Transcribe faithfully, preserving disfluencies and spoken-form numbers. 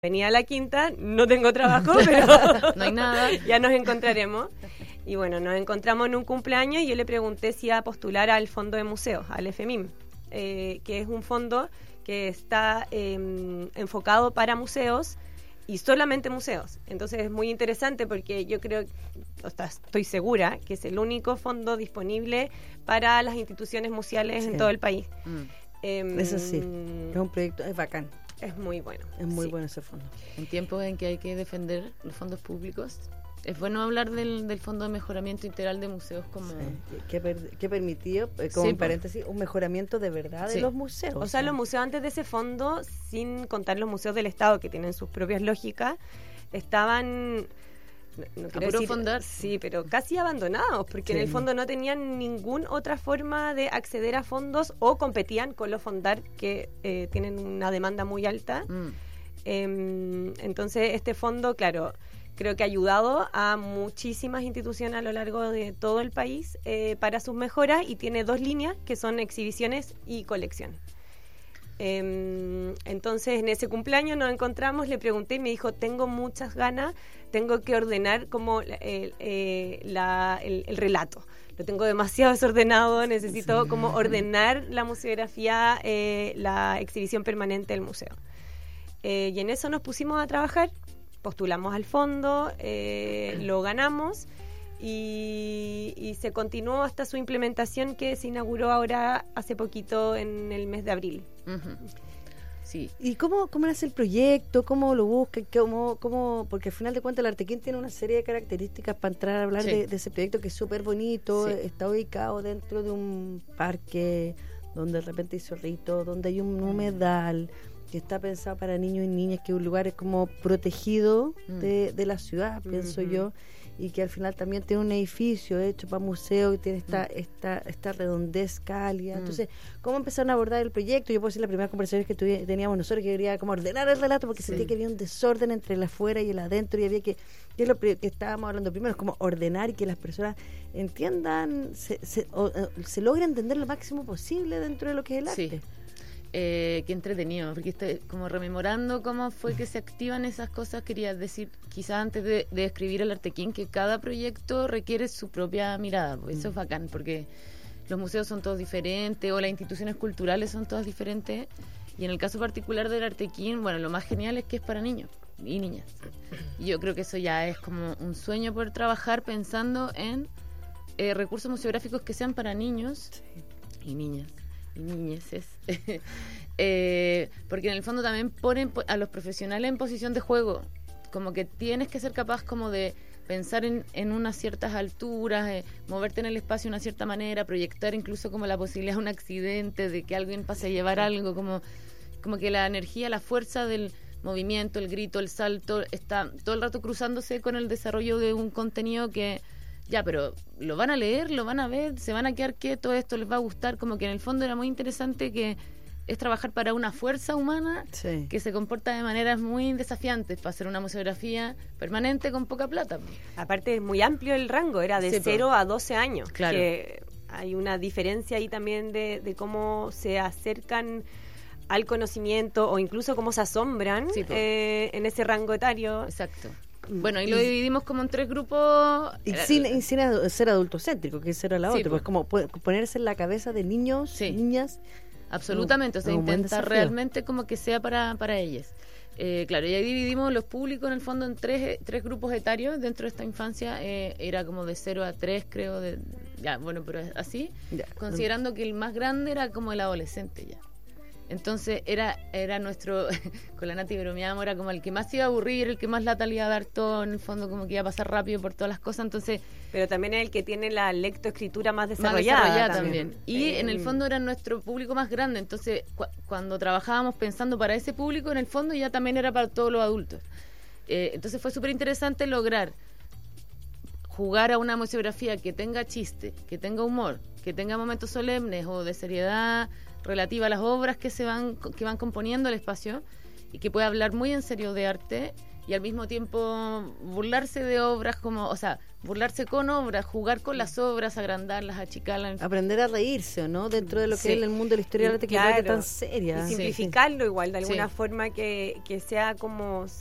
Venía a la quinta, no tengo trabajo, pero no hay nada. Ya nos encontraremos. Y bueno, nos encontramos en un cumpleaños y yo le pregunté si iba a postular al Fondo de Museos, al F M I M, eh, que es un fondo que está eh, enfocado para museos y solamente museos. Entonces es muy interesante porque yo creo, o sea, estoy segura que es el único fondo disponible para las instituciones museales sí. en todo el país. Mm. Eh, Eso sí, es un proyecto, es bacán. Es muy bueno. Es muy sí. bueno ese fondo. En tiempos en que hay que defender los fondos públicos, es bueno hablar del, del Fondo de Mejoramiento Integral de Museos como... Sí. Que, per, que permitió, eh, como sí, paréntesis, un mejoramiento de verdad sí. de los museos. O sea, los museos antes de ese fondo, sin contar los museos del Estado, que tienen sus propias lógicas, estaban... No, no quiero decir, fondar. Sí, pero casi abandonados, porque sí. en el fondo no tenían ninguna otra forma de acceder a fondos o competían con los fondar que eh, tienen una demanda muy alta. Mm. Eh, entonces, este fondo, claro, creo que ha ayudado a muchísimas instituciones a lo largo de todo el país eh, para sus mejoras y tiene dos líneas que son exhibiciones y colección. Eh, entonces en ese cumpleaños nos encontramos, le pregunté y me dijo, tengo muchas ganas, tengo que ordenar como el, eh, la, el, el relato, lo tengo demasiado desordenado, necesito sí. como ordenar la museografía, eh, la exhibición permanente del museo. Eh, y en eso nos pusimos a trabajar, postulamos al fondo, eh, lo ganamos y, y se continuó hasta su implementación que se inauguró ahora hace poquito en el mes de abril. Uh-huh. Sí. ¿Y cómo, cómo nace el proyecto? ¿Cómo lo buscan? ¿Cómo, cómo? Porque al final de cuentas el Artequín tiene una serie de características para entrar a hablar sí. de, de ese proyecto que es súper bonito, sí. está ubicado dentro de un parque donde de repente hay zorritos, donde hay un humedal que está pensado para niños y niñas, que es un lugar como protegido mm. de, de la ciudad, pienso uh-huh. yo, y que al final también tiene un edificio hecho para museo, que tiene esta, mm. esta, esta redondez cálida. Mm. Entonces, ¿cómo empezaron a abordar el proyecto? Yo puedo decir las primeras conversaciones que tuvi- teníamos nosotros, que quería como ordenar el relato, porque sí. sentía que había un desorden entre el afuera y el adentro, y había que, que es lo que estábamos hablando primero, es como ordenar y que las personas entiendan, se, se, o, o, se logre entender lo máximo posible dentro de lo que es el arte. Sí. Eh, qué entretenido, porque estoy como rememorando cómo fue que se activan esas cosas. Quería decir, quizás antes de, de escribir el Artequín, que cada proyecto requiere su propia mirada, pues eso es bacán, porque los museos son todos diferentes o las instituciones culturales son todas diferentes, y en el caso particular del Artequín, bueno, lo más genial es que es para niños y niñas, y yo creo que eso ya es como un sueño poder trabajar pensando en eh, recursos museográficos que sean para niños y niñas y niñeces, eh, porque en el fondo también ponen a los profesionales en posición de juego, como que tienes que ser capaz como de pensar en, en unas ciertas alturas, eh, moverte en el espacio de una cierta manera, proyectar incluso como la posibilidad de un accidente, de que alguien pase a llevar algo, como, como que la energía, la fuerza del movimiento, el grito, el salto, está todo el rato cruzándose con el desarrollo de un contenido que ya, pero lo van a leer, lo van a ver, se van a quedar quietos, esto les va a gustar, como que en el fondo era muy interesante, que es trabajar para una fuerza humana sí. que se comporta de maneras muy desafiantes para hacer una museografía permanente con poca plata. Aparte es muy amplio el rango, era de sí, cero pues. a doce años, claro. que hay una diferencia ahí también de, de cómo se acercan al conocimiento o incluso cómo se asombran sí, pues. eh, en ese rango etario. Exacto. Bueno, y lo dividimos como en tres grupos. Y sin, y sin ad- ser adultocéntrico, que esa era la sí, otra, pues como ponerse en la cabeza de niños, sí. niñas. Absolutamente, o sea, intentar realmente como que sea para, para ellas. Eh, claro, y ahí dividimos los públicos en el fondo en tres, tres grupos etarios dentro de esta infancia, eh, era como de cero a tres, creo, de, ya, bueno, pero así, ya. Considerando que el más grande era como el adolescente ya. Entonces era era nuestro, con la Nati bromeábamos, era como el que más se iba a aburrir, el que más lata le iba a dar todo, en el fondo como que iba a pasar rápido por todas las cosas, entonces... Pero también es el que tiene la lectoescritura más desarrollada. Más desarrollada también. también. Y eh, en el fondo era nuestro público más grande, entonces cu- cuando trabajábamos pensando para ese público, en el fondo ya también era para todos los adultos. Eh, entonces fue súper interesante lograr jugar a una museografía que tenga chiste, que tenga humor, que tenga momentos solemnes o de seriedad relativa a las obras que se van que van componiendo el espacio y que pueda hablar muy en serio de arte y al mismo tiempo burlarse de obras como, o sea, burlarse con obras, jugar con las obras, agrandarlas, achicarlas. Aprender a reírse, ¿no? Dentro de lo que sí. es el mundo de la historia del arte, que claro, es tan seria. Y simplificarlo sí. igual, de alguna sí. forma que, que sea como